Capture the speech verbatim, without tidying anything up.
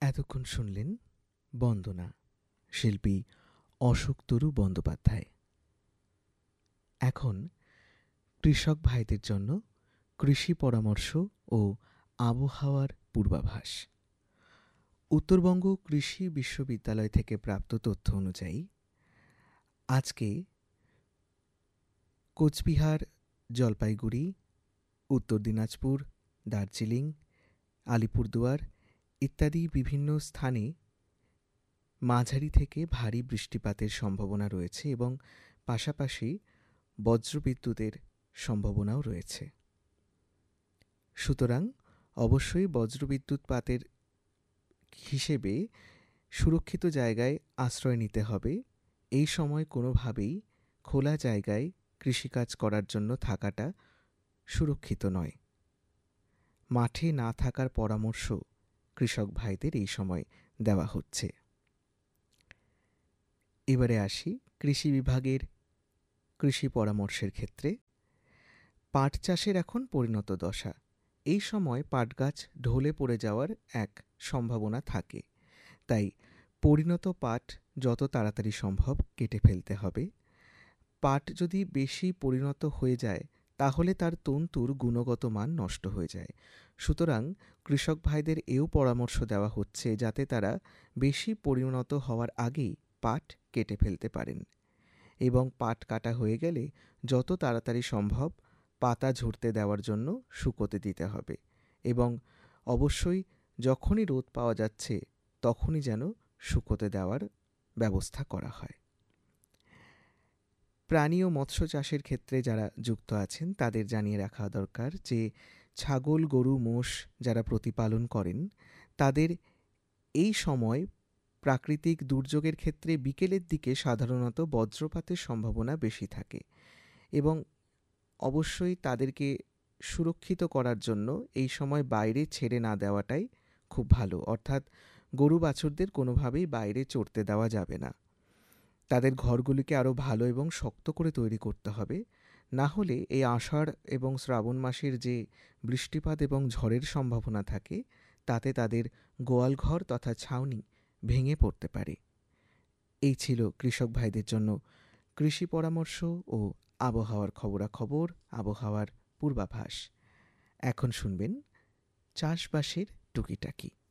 এতক্ষণ শুনলেন বন্দনা, শিল্পী অশোক তরু বন্দ্যোপাধ্যায়। এখন কৃষক ভাইদের জন্য কৃষি পরামর্শ ও আবহাওয়ার পূর্বাভাস। উত্তরবঙ্গ কৃষি বিশ্ববিদ্যালয় থেকে প্রাপ্ত তথ্য অনুযায়ী আজকে কোচবিহার, জলপাইগুড়ি, উত্তর দিনাজপুর, দার্জিলিং, আলিপুরদুয়ার ইত্যাদি বিভিন্ন স্থানে মাঝারি থেকে ভারী বৃষ্টিপাতের সম্ভাবনা রয়েছে এবং পাশাপাশি বজ্রবিদ্যুতের সম্ভাবনাও রয়েছে। সুতরাং অবশ্যই বজ্রবিদ্যুৎপাতের হিসেবে সুরক্ষিত জায়গায় আশ্রয় নিতে হবে। এই সময় কোনোভাবেই খোলা জায়গায় কৃষিকাজ করার জন্য থাকাটা সুরক্ষিত নয়। মাঠে না থাকার পরামর্শ কৃষক ভাইদের এই সময় দেওয়া হচ্ছে। এবারে আসি কৃষি বিভাগের কৃষি পরামর্শের ক্ষেত্রে। পাট চাষের এখন পরিণত দশা। এই সময় পাট গাছ ঢলে পড়ে যাওয়ার এক সম্ভাবনা থাকে, তাই পরিণত পাট যত তাড়াতাড়ি সম্ভব কেটে ফেলতে হবে। পাট যদি বেশি পরিণত হয়ে যায় তাহলে তার তন্তুর গুণগত মান নষ্ট হয়ে যায়। সুতরাং কৃষক ভাইদের এও পরামর্শ দেওয়া হচ্ছে যাতে তারা বেশি পরিণত হওয়ার আগেই পাট কেটে ফেলতে পারেন এবং পাট কাটা হয়ে গেলে যত তাড়াতাড়ি সম্ভব পাতা ঝরতে দেওয়ার জন্য শুকোতে দিতে হবে এবং অবশ্যই যখনই রোদ পাওয়া যাচ্ছে তখনই যেন শুকোতে দেওয়ার ব্যবস্থা করা হয়। প্রাণী ও মৎস্য চাষের ক্ষেত্রে যারা যুক্ত আছেন তাদের জানিয়ে রাখা দরকার যে ছাগল, গরু, মোষ যারা প্রতিপালন করেন তাদের এই সময় প্রাকৃতিক দুর্যোগের ক্ষেত্রে বিকেলের দিকে সাধারণত বজ্রপাতের সম্ভাবনা বেশি থাকে এবং অবশ্যই তাদেরকে সুরক্ষিত করার জন্য এই সময় বাইরে ছেড়ে না দেওয়াটাই খুব ভালো। অর্থাৎ গরু বাছুরদের কোনোভাবেই বাইরে চড়তে দেওয়া যাবে না। তাদের ঘরগুলিকে আরও ভালো এবং শক্ত করে তৈরি করতে হবে, না হলে এই আষাঢ় এবং শ্রাবণ মাসের যে বৃষ্টিপাত এবং ঝড়ের সম্ভাবনা থাকে তাতে তাদের গোয়ালঘর তথা ছাউনি ভেঙে পড়তে পারে। এই ছিল কৃষক ভাইদের জন্য কৃষি পরামর্শ ও আবহাওয়ার খবরাখবর, আবহাওয়ার পূর্বাভাস। এখন শুনবেন চাষবাসের টুকিটাকি।